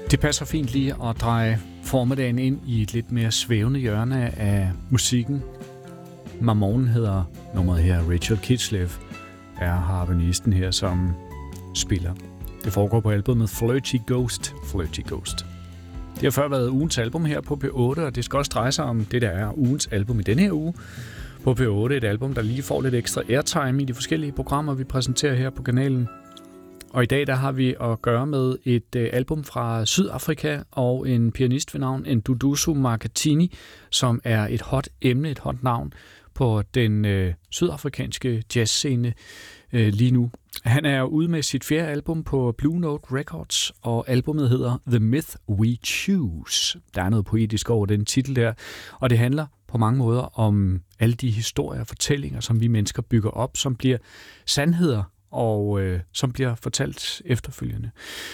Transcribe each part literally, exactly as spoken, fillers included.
Det passer fint lige at dreje formiddagen ind i et lidt mere svævende hjørne af musikken. Mammon hedder nummeret her. Rachel Kitchlev er harmonisten her, som spiller. Det foregår på albumet Flirty Ghost. Flirty Ghost. Det har før været ugens album her på P otte, og det skal også dreje sig om det, der er ugens album i denne her uge. På P otte et album, der lige får lidt ekstra airtime i de forskellige programmer, vi præsenterer her på kanalen. Og i dag der har vi at gøre med et øh, album fra Sydafrika og en pianist ved navn Nduduzo Makhathini, som er et hot emne, et hot navn på den øh, sydafrikanske jazzscene øh, lige nu. Han er ude med sit fjerde album på Blue Note Records, og albumet hedder The Myth We Choose. Der er noget poetisk over den titel der, og det handler på mange måder om alle de historier og fortællinger, som vi mennesker bygger op, som bliver sandheder, og øh, som bliver fortalt efterfølgende.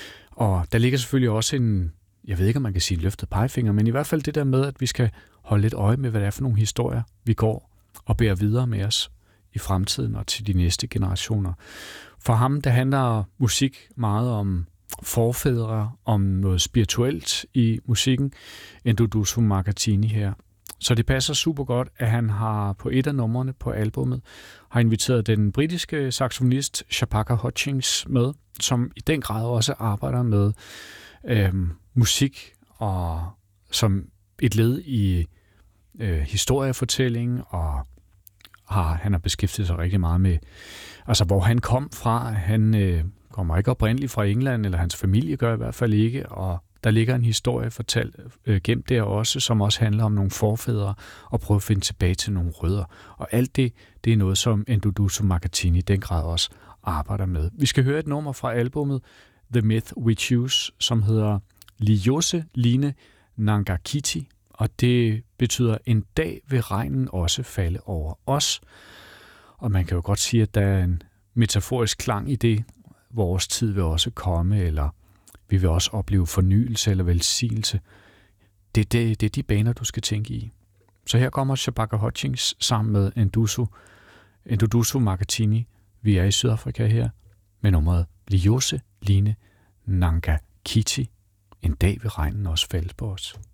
Og der ligger selvfølgelig også en, jeg ved ikke, om man kan sige løftet pegefinger, men i hvert fald det der med, at vi skal holde lidt øje med, hvad det er for nogle historier, vi går og bærer videre med os i fremtiden og til de næste generationer. For ham, der handler musik meget om forfædre, om noget spirituelt i musikken, Nduduzo Makhathini her. Så det passer super godt, at han har på et af numrene på albumet har inviteret den britiske saxofonist Chapaka Hutchings med, som i den grad også arbejder med øh, musik og som et led i øh, historiefortælling, og har, han har beskæftiget sig rigtig meget med, altså hvor han kom fra. Han øh, kommer ikke oprindeligt fra England, eller hans familie gør i hvert fald ikke, og der ligger en historie fortalt, øh, gemt der også, som også handler om nogle forfædre, og prøve at finde tilbage til nogle rødder. Og alt det, det er noget, som Nduduzo Makhathini i den grad også arbejder med. Vi skal høre et nummer fra albumet The Myth We Choose, som hedder Liyose Line Nangakiti, og det betyder en dag vil regnen også falde over os. Og man kan jo godt sige, at der er en metaforisk klang i det. Vores tid vil også komme, eller vi vil også opleve fornyelse eller velsignelse. Det er, det, det er de baner, du skal tænke i. Så her kommer Chapaka Hutchings sammen med Nduduzo, Nduduzo Makhathini. Vi er i Sydafrika her med nummeret Liyose Line Nangakiti. En dag vil regnen også falde på os.